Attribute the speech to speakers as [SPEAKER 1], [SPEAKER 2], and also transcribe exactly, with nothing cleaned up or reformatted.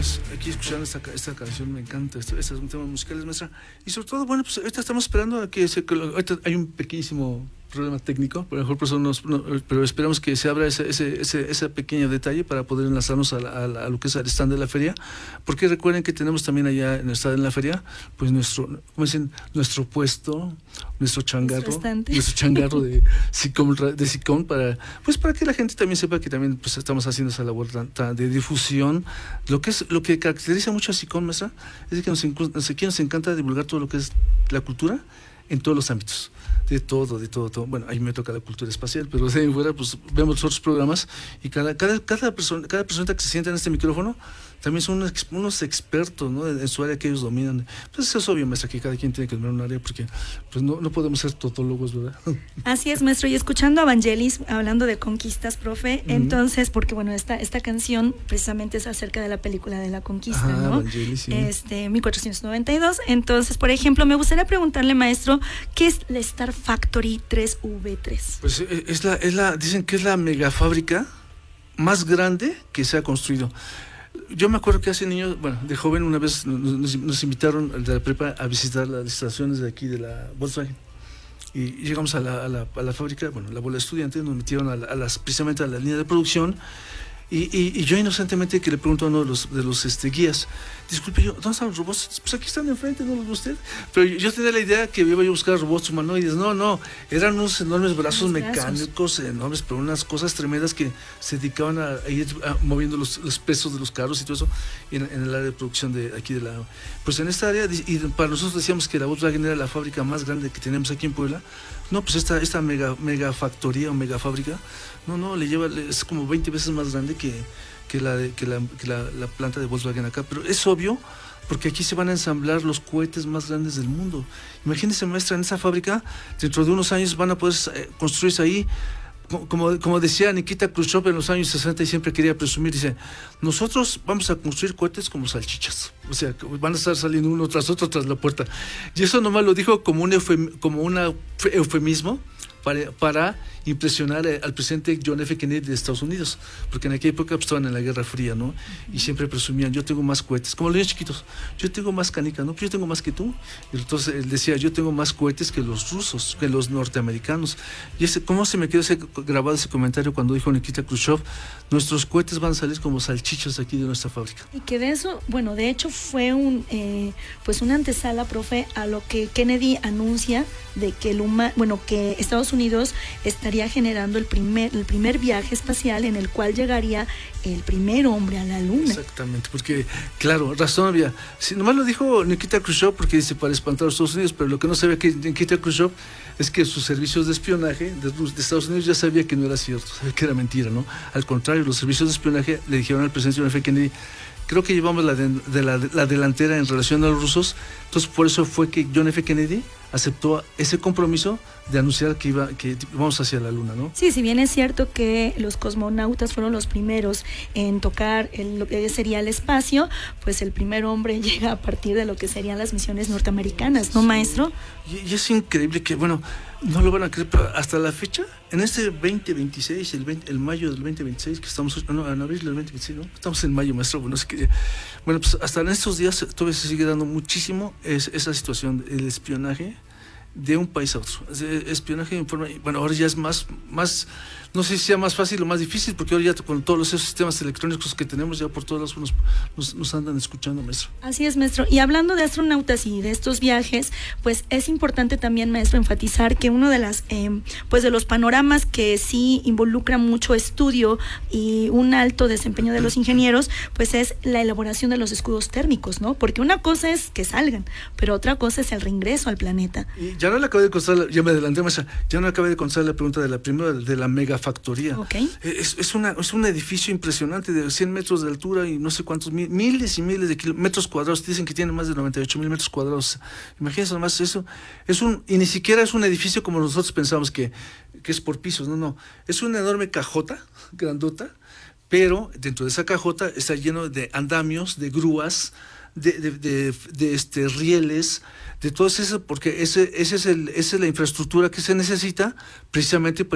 [SPEAKER 1] pues aquí escuchando esta, esta canción, me encanta, estos, estos temas musicales, maestra. Y sobre todo, bueno, pues ahorita estamos esperando a que se... Ahorita hay un pequeñísimo problema técnico, por mejor por eso nos, no, pero esperamos que se abra ese, ese, ese, ese pequeño detalle para poder enlazarnos a, la, a, la, a lo que es el stand de la feria, porque recuerden que tenemos también allá en el stand de la feria, pues nuestro, ¿cómo dicen? Nuestro puesto, nuestro changarro, nuestro, nuestro changarro de Sicom, de Sicom para, pues para que la gente también sepa que también pues estamos haciendo esa labor de difusión. Lo que es, lo que caracteriza mucho a Sicom, maestra, es que nos, nos, aquí nos encanta divulgar todo lo que es la cultura en todos los ámbitos. De todo, de todo, todo. Bueno, a mí me toca la cultura espacial, pero de ahí fuera, pues vemos otros programas y cada, cada, cada persona, cada persona que se sienta en este micrófono también son unos, unos expertos, ¿no? En su área que ellos dominan. Pues es obvio, maestra, que cada quien tiene que dominar un área porque pues no, no podemos ser totólogos, ¿verdad?
[SPEAKER 2] Así es, maestro. Y escuchando a Vangelis hablando de conquistas, profe, uh-huh. entonces, porque bueno, esta, esta canción precisamente es acerca de la película de la conquista, ah, ¿no?
[SPEAKER 1] Vangelis, sí.
[SPEAKER 2] Este, mil cuatrocientos noventa y dos. Entonces, por ejemplo, me gustaría preguntarle, maestro, ¿qué es la Star Factory tres V tres?
[SPEAKER 1] Pues es la, es la, dicen que es la megafábrica más grande que se ha construido. Yo me acuerdo que hace niños, bueno, de joven una vez nos, nos invitaron de la prepa a visitar las instalaciones de aquí de la Volkswagen y llegamos a la, a la, a la fábrica, bueno, la bola de estudiantes, nos metieron a, la, a las, precisamente a la línea de producción y, y, y yo inocentemente que le pregunto a uno de los, de los este, guías, disculpe, yo, ¿dónde están los robots? Pues aquí están enfrente, ¿no los ve usted? Pero yo, yo tenía la idea que iba yo a buscar robots humanoides. No, no, eran unos enormes brazos mecánicos, enormes, pero unas cosas tremendas que se dedicaban a, a ir a, moviendo los, los pesos de los carros y todo eso en, en el área de producción de aquí de la... Pues en esta área, y para nosotros decíamos que la Volkswagen era la fábrica más grande que tenemos aquí en Puebla. No, pues esta, esta mega, mega factoría o mega fábrica, no, no, le lleva, es como veinte veces más grande que... que la, que, la, que la, la planta de Volkswagen acá, pero es obvio porque aquí se van a ensamblar los cohetes más grandes del mundo. Imagínense, maestra, en esa fábrica dentro de unos años van a poder eh, construirse ahí, como, como decía Nikita Khrushchev en los años sesenta y siempre quería presumir, dice, nosotros vamos a construir cohetes como salchichas, o sea, van a estar saliendo uno tras otro tras la puerta, y eso nomás lo dijo como un eufem, como una eufemismo para, para impresionar al presidente John F. Kennedy de Estados Unidos, porque en aquella época pues, estaban en la Guerra Fría, ¿no? Y siempre presumían, yo tengo más cohetes, como los niños chiquitos, yo tengo más canicas, ¿no? Pues yo tengo más que tú. Y entonces él decía, yo tengo más cohetes que los rusos, que los norteamericanos. Y ese, ¿cómo se me quedó ese, grabado ese comentario cuando dijo Nikita Khrushchev, nuestros cohetes van a salir como salchichas aquí de nuestra fábrica?
[SPEAKER 2] Y que de eso, bueno, de hecho fue un, eh, pues una antesala, profe, a lo que Kennedy anuncia de que el huma, bueno, que Estados Unidos estaría generando el primer, el primer viaje espacial en el cual llegaría el primer hombre a la luna.
[SPEAKER 1] Exactamente, porque, claro, razón había. Si, nomás lo dijo Nikita Khrushchev porque dice para espantar a los Estados Unidos, pero lo que no sabía que Nikita Khrushchev es que sus servicios de espionaje de, de Estados Unidos ya sabía que no era cierto, sabía que era mentira, ¿no? Al contrario, los servicios de espionaje le dijeron al presidente John F. Kennedy, creo que llevamos la, de, de la, de, la delantera en relación a los rusos, entonces por eso fue que John F. Kennedy aceptó ese compromiso de anunciar que iba que vamos hacia la luna, ¿no?
[SPEAKER 2] Sí, si bien es cierto que los cosmonautas fueron los primeros en tocar el, lo que sería el espacio, pues el primer hombre llega a partir de lo que serían las misiones norteamericanas, ¿no, maestro?
[SPEAKER 1] Y, y es increíble que, bueno, no lo van a creer, pero hasta la fecha, en este veinte veintiséis, el, veinte, el mayo del veinte veintiséis, que estamos, no, en abril del veinte veintiséis, ¿no? Estamos en mayo, maestro, bueno, es que, bueno, pues hasta en estos días todavía se sigue dando muchísimo es, esa situación, el espionaje de un país a otro, espionaje en forma, bueno, ahora ya es más, más, no sé si sea más fácil o más difícil, porque ahora ya con todos los sistemas electrónicos que tenemos ya por todos lados nos, nos, nos andan escuchando, maestro.
[SPEAKER 2] Así es, maestro, y hablando de astronautas y de estos viajes, pues es importante también, maestro, enfatizar que uno de las, eh, pues de los panoramas que sí involucra mucho estudio y un alto desempeño de los ingenieros, pues es la elaboración de los escudos térmicos, ¿no? Porque una cosa es que salgan, pero otra cosa es el reingreso al planeta.
[SPEAKER 1] Y ya no le acabé de contestar, ya me adelanté, maestra, ya no acabé de contestar la pregunta de la primera, de la megafactoría.
[SPEAKER 2] Okay.
[SPEAKER 1] Es, es, una, es un edificio impresionante de cien metros de altura y no sé cuántos, mil, miles y miles de kilómetros cuadrados, dicen que tiene más de noventa y ocho mil metros cuadrados. Imagínense nomás eso, es un, y ni siquiera es un edificio como nosotros pensamos que, que es por pisos, no, no, es una enorme cajota, grandota, pero dentro de esa cajota está lleno de andamios, de grúas, de, de, de, de este, rieles, de todo eso, porque ese, ese es el, esa es la infraestructura que se necesita precisamente para